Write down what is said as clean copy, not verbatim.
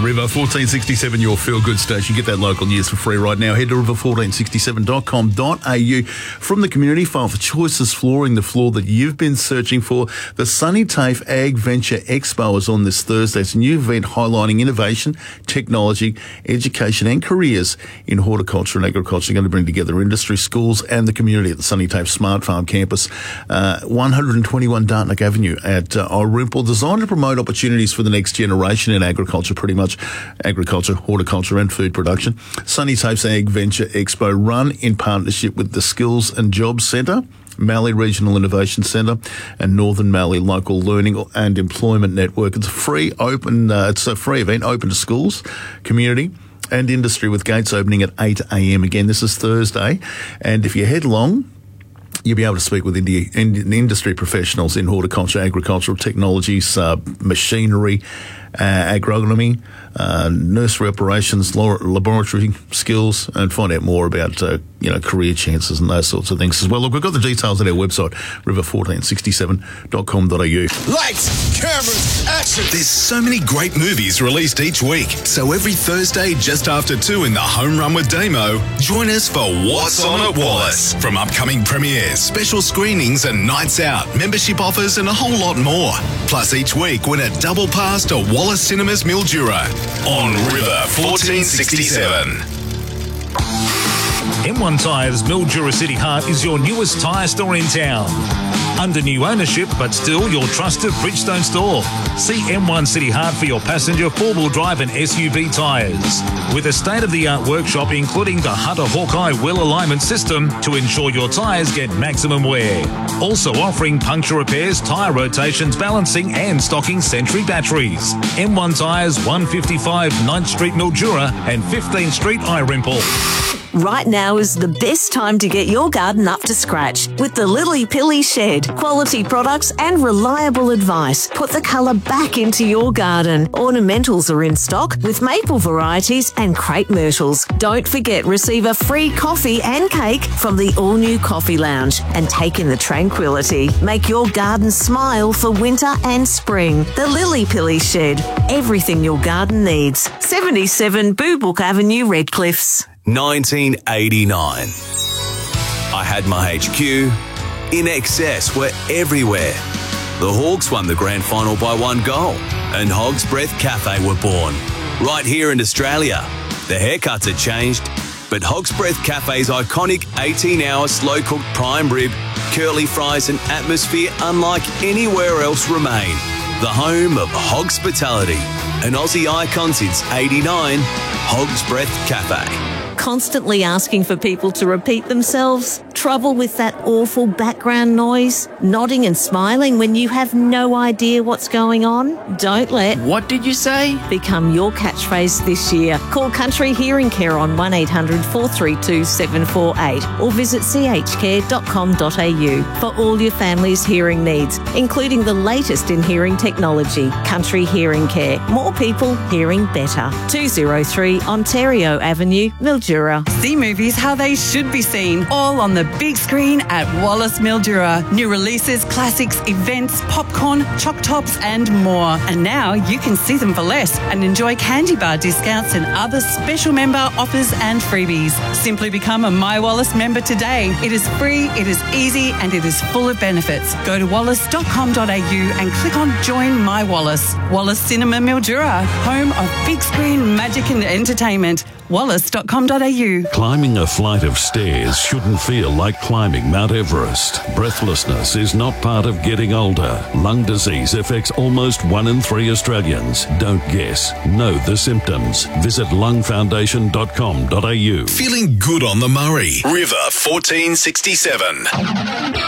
River 1467, your feel-good station. Get that local news for free right now. Head to river1467.com.au. From the community file for Choices Flooring, the floor that you've been searching for. The Sunny TAFE Ag Venture Expo is on this Thursday. It's a new event highlighting innovation, technology, education and careers in horticulture and agriculture. They're going to bring together industry, schools and the community at the Sunny TAFE Smart Farm campus, 121 Dartnock Avenue at Orimple, designed to promote opportunities for the next generation in agriculture, pretty much agriculture, horticulture and food production. Sunny TAFE's Ag Venture Expo, run in partnership with the Skills and Jobs Centre, Mallee Regional Innovation Centre and Northern Mallee Local Learning and Employment Network. It's a free event open to schools, community and industry, with gates opening at 8 a.m. Again, this is Thursday, and if you head along, you'll be able to speak with industry professionals in horticulture, agricultural technologies, machinery, agronomy, nursery operations, laboratory skills, and find out more about career chances and those sorts of things as well. Look, we've got the details at our website, river1467.com.au. Lights, cameras, action! There's so many great movies released each week. So every Thursday, just after 2 in the Home Run with Damo, join us for What's On at Wallace. From upcoming premieres, special screenings and nights out, membership offers and a whole lot more. Plus each week, win a double pass to Wallace Cinemas Mildura on River 1467. M1 Tyres Mildura City Heart is your newest tyre store in town. Under new ownership, but still your trusted Bridgestone store. See M1 City Heart for your passenger, four-wheel drive and SUV tyres. With a state-of-the-art workshop including the Hunter Hawkeye wheel alignment system to ensure your tyres get maximum wear. Also offering puncture repairs, tyre rotations, balancing and stocking Sentry batteries. M1 Tyres, 155 9th Street Mildura and 15th Street Irimple. Right now is the best time to get your garden up to scratch with the Lily Pilly Shed. Quality products and reliable advice put the colour back into your garden. Ornamentals are in stock with maple varieties and crepe myrtles. Don't forget, receive a free coffee and cake from the all-new Coffee Lounge and take in the tranquility. Make your garden smile for winter and spring. The Lily Pilly Shed. Everything your garden needs. 77 Boobook Avenue, Redcliffs. 1989. I had my HQ. In Excess were everywhere. The Hawks won the grand final by 1 goal, and Hog's Breath Cafe were born. Right here in Australia. The haircuts had changed, but Hog's Breath Cafe's iconic 18-hour slow-cooked prime rib, curly fries and atmosphere unlike anywhere else remain. The home of Hogspitality, an Aussie icon since '89, Hog's Breath Cafe. Constantly asking for people to repeat themselves? Trouble with that awful background noise? Nodding and smiling when you have no idea what's going on? Don't let "What did you say?" become your catchphrase this year. Call Country Hearing Care on 1800 432 748 or visit chcare.com.au for all your family's hearing needs, including the latest in hearing technology. Country Hearing Care. More people hearing better. 203 Ontario Avenue, Mildura. See movies how they should be seen, all on the big screen at Wallace Mildura. New releases, classics, events, popcorn, choc tops and more. And now you can see them for less and enjoy candy bar discounts and other special member offers and freebies. Simply become a My Wallace member today. It is free, it is easy and it is full of benefits. Go to wallace.com.au and click on Join My Wallace. Wallace Cinema Mildura, home of big screen magic and entertainment. Wallace.com.au. Climbing a flight of stairs shouldn't feel like climbing Mount Everest. Breathlessness is not part of getting older. Lung disease affects almost 1 in 3 Australians. Don't guess. Know the symptoms. Visit lungfoundation.com.au. Feeling good on the Murray. River 1467.